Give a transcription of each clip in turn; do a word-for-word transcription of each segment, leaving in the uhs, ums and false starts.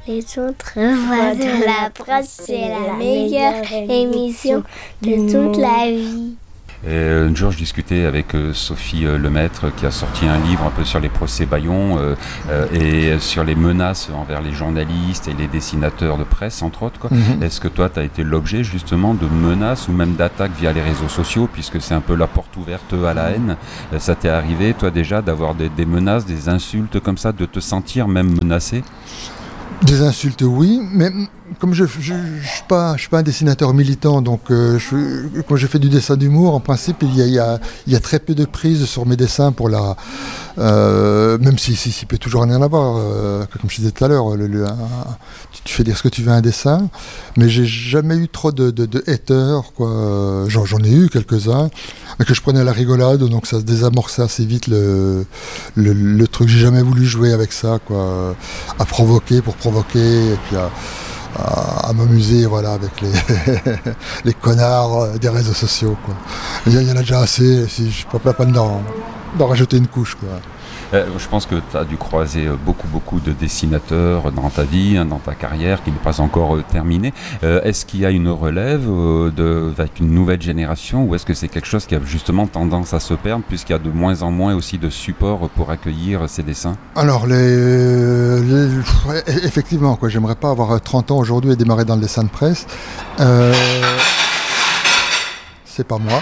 Les autres voix de la presse, c'est la meilleure émission de toute la vie. Et un jour, je discutais avec euh, Sophie euh, Lemaître qui a sorti un livre un peu sur les procès Bayon euh, euh, et sur les menaces envers les journalistes et les dessinateurs de presse, entre autres. Quoi. Mm-hmm. Est-ce que toi, tu as été l'objet justement de menaces ou même d'attaques via les réseaux sociaux, puisque c'est un peu la porte ouverte à la haine? euh, Ça t'est arrivé, toi, déjà, d'avoir des, des menaces, des insultes comme ça, de te sentir même menacé? Des insultes, oui, mais comme je je, je, je suis pas je suis pas un dessinateur militant, donc euh, je, quand je fais du dessin d'humour, en principe, il y a il y a, il y a très peu de prise sur mes dessins pour la euh, même si si, si peut toujours rien avoir, euh, comme je disais tout à l'heure, le, le, un, tu, tu fais dire ce que tu veux à un dessin, mais j'ai jamais eu trop de, de, de haters, quoi. J'en, j'en ai eu quelques-uns, mais que je prenais à la rigolade, donc ça se désamorçait assez vite le le, le truc. J'ai jamais voulu jouer avec ça, quoi, à provoquer pour provoquer et puis à À, à m'amuser, voilà, avec les, les connards des réseaux sociaux, quoi. Il y, y en a déjà assez, si je ne peux pas d'en, d'en rajouter une couche, quoi. Euh, je pense que tu as dû croiser beaucoup, beaucoup de dessinateurs dans ta vie, hein, dans ta carrière, qui n'est pas encore euh, terminée. Euh, est-ce qu'il y a une relève euh, de, avec une nouvelle génération, ou est-ce que c'est quelque chose qui a justement tendance à se perdre, puisqu'il y a de moins en moins aussi de supports pour accueillir ces dessins? Alors, les, les, ouais, effectivement, quoi, j'aimerais pas avoir trente ans aujourd'hui et démarrer dans le dessin de presse. Euh, c'est pas moi.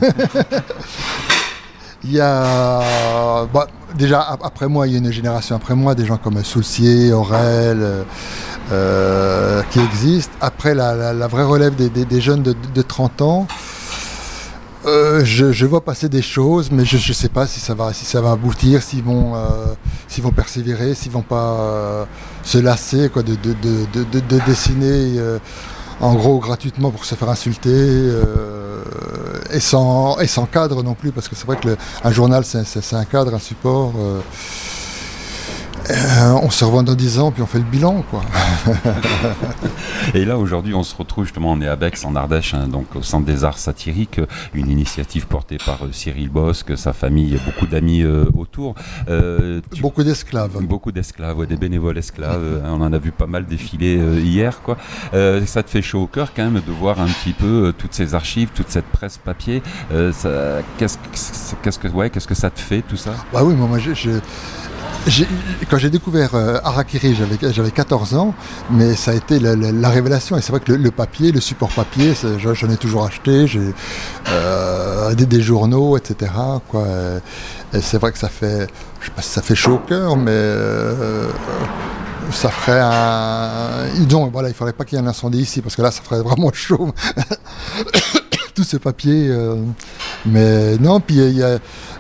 Il y a... Bah, déjà, après moi, il y a une génération après moi, des gens comme Soulcier, Aurel, euh, qui existent. Après, la, la, la vraie relève des, des, des jeunes de, de trente ans, euh, je, je vois passer des choses, mais je ne sais pas si ça va, si ça va aboutir, s'ils vont, euh, s'ils vont persévérer, s'ils ne vont pas euh, se lasser, quoi, de, de, de, de, de, de dessiner... Euh, en gros gratuitement pour se faire insulter euh, et, sans, et sans cadre non plus, parce que c'est vrai que le, un journal c'est, c'est, c'est un cadre, un support. Euh, euh, on se revoit dans dix ans puis on fait le bilan, quoi. Et là aujourd'hui on se retrouve justement, on est à Bex en Ardèche, hein, donc au Centre des Arts Satiriques, une initiative portée par euh, Cyril Bosque, sa famille, beaucoup d'amis euh, autour. Euh, tu... Beaucoup d'esclaves. Beaucoup d'esclaves, ouais, des bénévoles esclaves. euh, on en a vu pas mal défiler euh, hier, quoi. Euh, ça te fait chaud au cœur quand même de voir un petit peu euh, toutes ces archives, toute cette presse papier. Euh, ça, qu'est-ce, qu'est-ce que, ouais, qu'est-ce que ça te fait tout ça? Bah oui, moi, moi je, je... J'ai, quand j'ai découvert euh, Harakiri, j'avais, j'avais quatorze ans, mais ça a été la, la, la révélation. Et c'est vrai que le, le papier, le support papier, j'en ai toujours acheté, j'ai euh, des, des journaux, et cetera, quoi. Et c'est vrai que ça fait, je sais pas si ça fait chaud au cœur, mais euh, ça ferait un... Donc voilà, il faudrait pas qu'il y ait un incendie ici, parce que là, ça ferait vraiment chaud. Tout ce papier. Euh, mais non, puis il y a...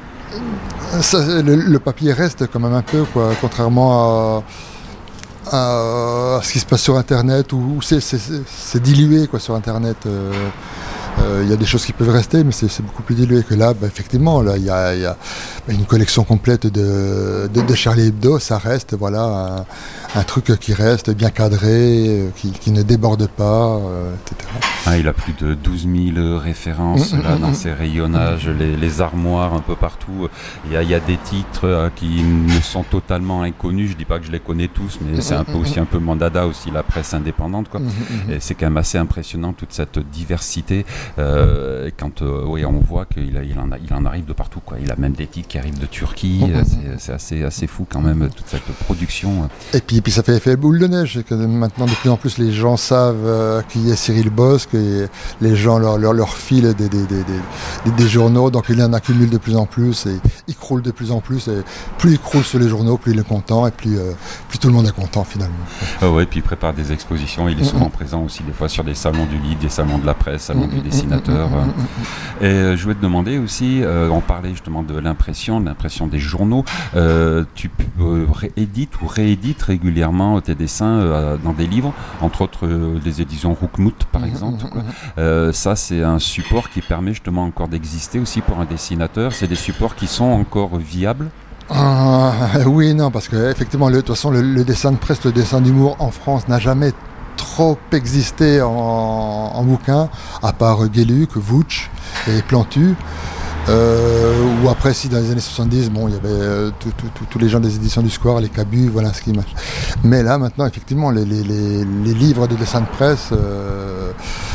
Ça, le, le papier reste quand même un peu, quoi, contrairement à, à, à ce qui se passe sur Internet, où, où c'est, c'est, c'est dilué, quoi, sur Internet. Il euh, euh, y a des choses qui peuvent rester, mais c'est, c'est beaucoup plus dilué que là. Bah, effectivement, là, il y a, y a une collection complète de, de, de Charlie Hebdo, ça reste, voilà, un, un truc qui reste bien cadré, qui, qui ne déborde pas, euh, et cetera. Ah, il a plus de douze mille références mmh, là, mmh, dans ses rayonnages, mmh. les, les armoires un peu partout. Il y a, il y a des titres euh, qui me sont totalement inconnus. Je dis pas que je les connais tous, mais mmh, c'est un peu mmh. aussi un peu mon dada aussi, la presse indépendante, quoi. Mmh. Et c'est quand même assez impressionnant toute cette diversité. Euh, quand euh, oui, on voit qu'il a, il en, a, il en arrive de partout, quoi. Il a même des titres qui arrivent de Turquie. Mmh. C'est, c'est assez, assez fou quand même toute cette production. Et puis, et puis ça fait effet boule de neige. Que maintenant de plus en plus les gens savent euh, qui est Cyril Bosque. Et les gens leur, leur, leur filent des, des, des, des, des journaux, donc ils en accumulent de plus en plus et ils croulent de plus en plus. Et plus ils croulent sur les journaux, plus il est content et plus, euh, plus tout le monde est content finalement. Ah ouais, puis il prépare des expositions, il est souvent mmh. présent aussi des fois sur des salons du livre, des salons de la presse, salons mmh. du dessinateur. Mmh. Et euh, je voulais te demander aussi, euh, on parlait justement de l'impression, de l'impression des journaux. Euh, tu euh, réédites ou réédites régulièrement tes dessins euh, dans des livres, entre autres euh, des éditions Roukmout par mmh. exemple. Euh, ça c'est un support qui permet justement encore d'exister aussi pour un dessinateur. C'est des supports qui sont encore viables? euh, Oui, non, parce que effectivement, de toute façon, le, le dessin de presse, le dessin d'humour en France n'a jamais trop existé en, en bouquin, à part Gueluc, Vouch et Plantu. Euh, ou après, si dans les années soixante-dix, bon, il y avait euh, tous les gens des éditions du Square, les Cabu, voilà ce qui marche. Mais là, maintenant, effectivement, les, les, les, les livres de dessin de presse, euh,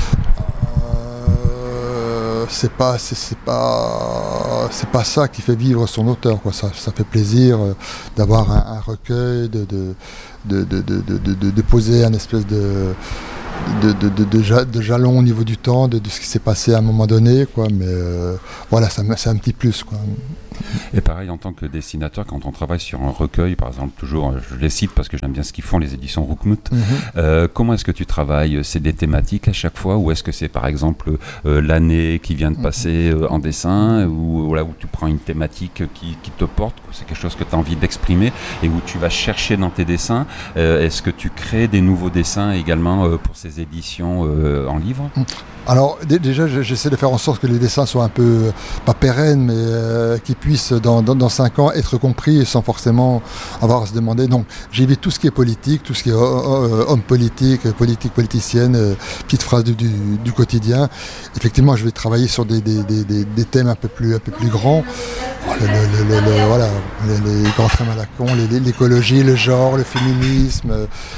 euh, c'est pas, c'est, c'est pas, c'est pas ça qui fait vivre son auteur, quoi. Ça, ça fait plaisir euh, d'avoir un, un recueil, de, de, de, de, de, de, de, de poser un espèce de De, de, de, de, de jalon au niveau du temps, de, de ce qui s'est passé à un moment donné, quoi. Mais euh, voilà, ça, c'est un petit plus, quoi. Et pareil, en tant que dessinateur, quand on travaille sur un recueil, par exemple, toujours, je les cite parce que j'aime bien ce qu'ils font, les éditions Roukmout, mm-hmm. euh, comment est-ce que tu travailles? C'est des thématiques à chaque fois, ou est-ce que c'est par exemple euh, l'année qui vient de passer euh, en dessin, ou voilà, où tu prends une thématique qui, qui te porte, c'est quelque chose que tu as envie d'exprimer, et où tu vas chercher dans tes dessins? euh, Est-ce que tu crées des nouveaux dessins également euh, pour ces éditions euh, en livre? Alors d- déjà j'essaie de faire en sorte que les dessins soient un peu, pas pérennes, mais euh, qu'ils puissent dans, dans, dans cinq ans être compris sans forcément avoir à se demander. Donc j'évite tout ce qui est politique, tout ce qui est euh, homme politique, politique politicienne, euh, petites phrases du, du, du quotidien. Effectivement, je vais travailler sur des, des, des, des, des thèmes un peu plus, un peu plus grands. Le, le, le, le, voilà, les, les grands thèmes à la con, les, l'écologie, le genre, le féminisme,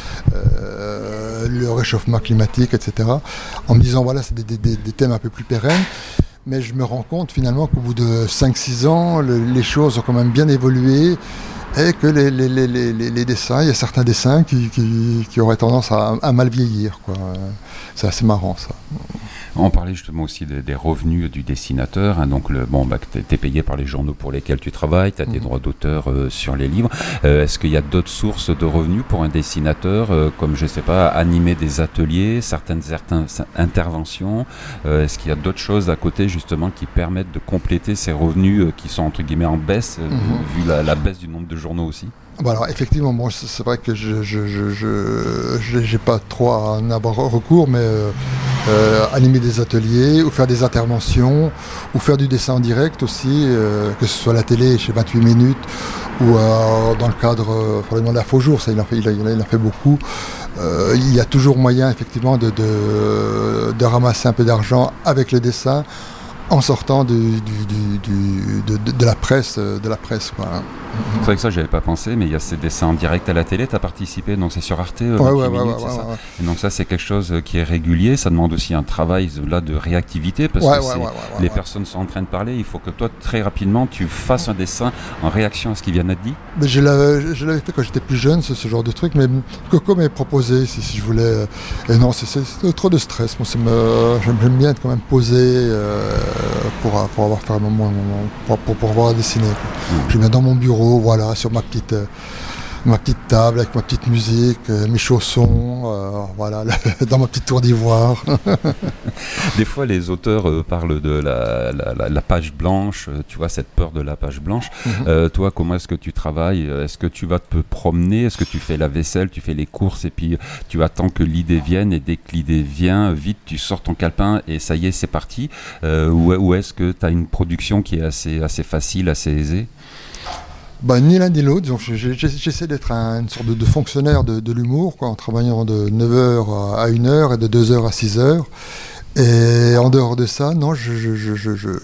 euh, le réchauffement climatique, et cetera. En me disant, voilà, c'est des, des, des thèmes un peu plus pérennes. Mais je me rends compte finalement qu'au bout de cinq six ans, le, les choses ont quand même bien évolué et que les, les, les, les, les dessins, il y a certains dessins qui, qui, qui auraient tendance à, à mal vieillir, quoi. C'est assez marrant, ça. On parlait justement aussi des, des revenus du dessinateur, hein, donc le, bon, bah, tu es payé par les journaux pour lesquels tu travailles, tu as mmh. tes droits d'auteur euh, sur les livres. Euh, est-ce qu'il y a d'autres sources de revenus pour un dessinateur, euh, comme je sais pas, animer des ateliers, certaines, certaines interventions? euh, Est-ce qu'il y a d'autres choses à côté justement qui permettent de compléter ces revenus euh, qui sont entre guillemets en baisse, euh, mmh. vu la, la baisse du nombre de journaux aussi? Bon, alors effectivement, moi c'est vrai que je je je je j'ai pas trop à en avoir recours, mais euh, euh, animer des ateliers ou faire des interventions ou faire du dessin en direct aussi, euh, que ce soit à la télé chez vingt-huit minutes ou euh, dans le cadre euh, pour le nom de la Faux Jour, ça il en fait il, a, il en fait beaucoup. Euh, il y a toujours moyen effectivement de de, de ramasser un peu d'argent avec le dessin en sortant du, du, du, du, de, de, de la presse, de la presse, quoi. C'est vrai que ça, j'avais pas pensé, mais il y a ces dessins en direct à la télé, tu as participé, donc c'est sur Arte, euh, ouais, ouais, minutes, ouais, c'est ouais, ça ouais. Et donc ça, c'est quelque chose qui est régulier, ça demande aussi un travail là de réactivité, parce ouais, que ouais, c'est, ouais, ouais, les ouais. personnes sont en train de parler, il faut que toi, très rapidement, tu fasses un dessin en réaction à ce qui vient d'être dit. Mais je, l'avais, je l'avais fait quand j'étais plus jeune, ce, ce genre de truc, mais Coco m'avait proposé si, si je voulais, et non, c'est, c'est, c'est trop de stress. Moi, c'est me, j'aime, j'aime bien être quand même posé euh, pour, pour avoir fait un moment, pour, pour, pour avoir à dessiner. Mmh. Je viens dans mon bureau, voilà, sur ma petite, euh, ma petite table avec ma petite musique, euh, mes chaussons, euh, voilà, dans ma petite tour d'ivoire. Des fois, les auteurs euh, parlent de la, la, la, la page blanche, euh, tu vois, cette peur de la page blanche. Mmh. Euh, toi, comment est-ce que tu travailles? Est-ce que tu vas te promener? Est-ce que tu fais la vaisselle, tu fais les courses et puis tu attends que l'idée vienne, et dès que l'idée vient, vite, tu sors ton calepin et ça y est, c'est parti? euh, ou, ou est-ce que tu as une production qui est assez, assez facile, assez aisée? Bah, ni l'un ni l'autre. Donc, j'essaie d'être un, une sorte de, de fonctionnaire de, de l'humour, quoi, en travaillant de neuf heures à une heure et de deux heures à six heures. Et en dehors de ça, non, je je je je je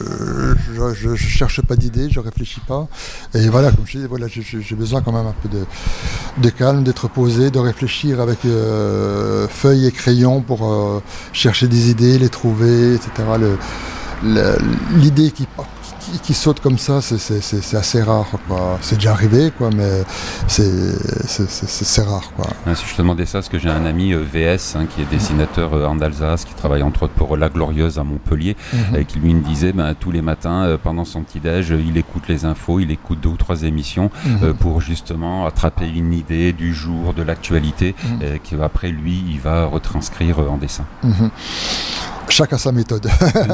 je, je, je cherche pas d'idées, je réfléchis pas. Et voilà, comme je dis, voilà, j'ai, j'ai besoin quand même un peu de, de calme, d'être posé, de réfléchir avec euh, feuilles et crayons pour euh, chercher des idées, les trouver, et cetera. Le, le, l'idée qui Qui, qui saute comme ça, c'est, c'est, c'est, c'est assez rare, quoi. C'est déjà arrivé, quoi, mais c'est, c'est, c'est, c'est, c'est rare, quoi. Ah, si je te demandais ça, parce que j'ai un ami euh, V S hein, qui est dessinateur euh, en Alsace, qui travaille entre autres pour La Glorieuse à Montpellier, mm-hmm. et qui lui me disait ben, tous les matins, euh, pendant son petit-déj, euh, il écoute les infos, il écoute deux ou trois émissions mm-hmm. euh, pour justement attraper une idée du jour, de l'actualité, mm-hmm. euh, qu'après lui, il va retranscrire euh, en dessin. Mm-hmm. Chacun sa méthode.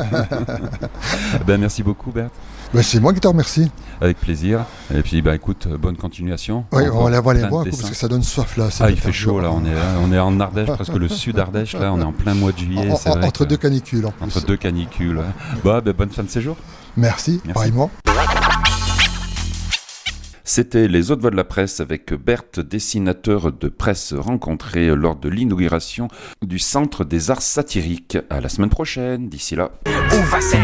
Ben, merci beaucoup, Berthe. Ben, c'est moi qui te remercie. Avec plaisir. Et puis, ben, écoute, bonne continuation. Oui, on va aller voir les bois, parce que ça donne soif, là. Ah, il fait chaud, là. On est, on est en Ardèche, presque le sud Ardèche, là. On est en plein mois de juillet. En, c'est vrai entre que, deux canicules, en plus. Entre deux canicules, ouais. Bah, ben, bonne fin de séjour. Merci, Merci. Pareillement. C'était Les Hautes Voix de la Presse avec Berthe, dessinateur de presse rencontré lors de l'inauguration du Centre des Arts Satiriques. À la semaine prochaine, d'ici là.